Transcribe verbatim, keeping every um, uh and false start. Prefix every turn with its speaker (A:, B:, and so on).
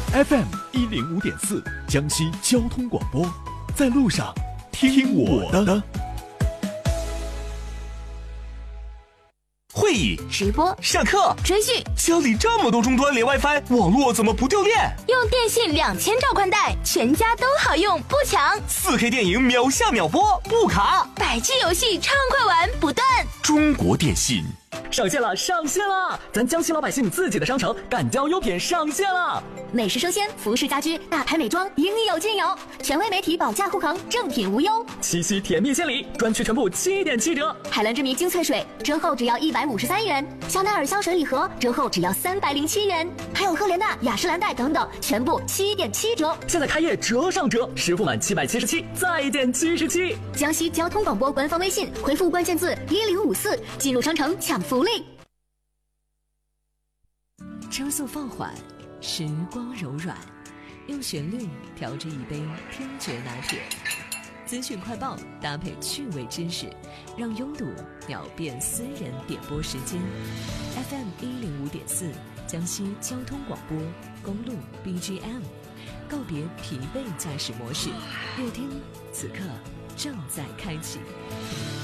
A: F M 一零五点四，江西交通广播，在路上听我的。
B: 会议、
C: 直播、
B: 上课、
C: 追剧，
B: 家里这么多终端连 WiFi， 网络怎么不掉电？
C: 用电信两千兆宽带，全家都好用，不抢。
B: 四 K 电影秒下秒播，不卡。
C: 百 G 游戏畅快玩不断。
B: 中国电信。
D: 上线了，上线了！咱江西老百姓自己的商城敢交优品上线了，
C: 美食生鲜、服饰家居、大牌美妆应有尽有，权威媒体保驾护航，正品无忧。
D: 七夕甜蜜献礼，专区全部七点七折。
C: 海蓝之谜精粹水折后只要一百五十三元，香奈儿香水礼盒折后只要三百零七元，还有赫莲娜、雅诗兰黛等等，全部七点七折。
D: 现在开业折上折，实付满七百七十七，再减七十七。
C: 江西交通广播官方微信回复关键字一零五四，进入商城抢福利。
E: 车速放缓，时光柔软，用旋律调制一杯听觉拿铁。资讯快报搭配趣味知识，让拥堵秒变私人点播时间。F M 一零五点四，江西交通广播，公路 B G M， 告别疲惫驾驶模式，乐听此刻正在开启。